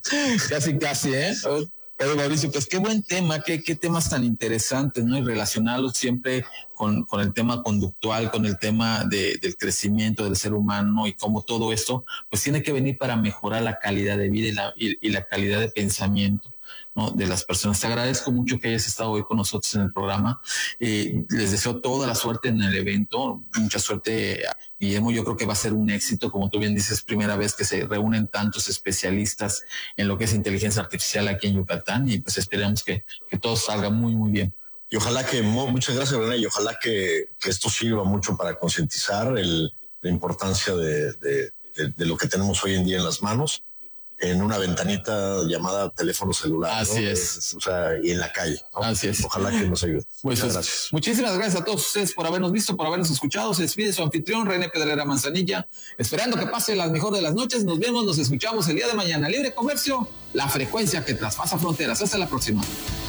Casi, casi, ¿eh? Pero Mauricio, pues qué buen tema, qué temas tan interesantes, ¿no? Y relacionarlos siempre con el tema conductual, con el tema del crecimiento del ser humano y cómo todo esto, pues tiene que venir para mejorar la calidad de vida y la calidad de pensamiento, ¿no? De las personas. Te agradezco mucho que hayas estado hoy con nosotros en el programa. Les deseo toda la suerte en el evento, mucha suerte, Guillermo. Yo creo que va a ser un éxito, como tú bien dices, primera vez que se reúnen tantos especialistas en lo que es inteligencia artificial aquí en Yucatán, y pues esperamos que todo salga muy, muy bien. Y ojalá que, muchas gracias, René, y ojalá que esto sirva mucho para concientizar la importancia de lo que tenemos hoy en día en las manos, en una ventanita llamada teléfono celular. Así, ¿no? Es. O sea, y en la calle, ¿no? Así es. Ojalá que nos ayude. Muchas gracias. Muchísimas gracias a todos ustedes por habernos visto, por habernos escuchado. Se despide su anfitrión, René Pedrera Manzanilla, esperando que pase la mejor de las noches. Nos vemos, nos escuchamos el día de mañana. Libre Comercio, la frecuencia que traspasa fronteras. Hasta la próxima.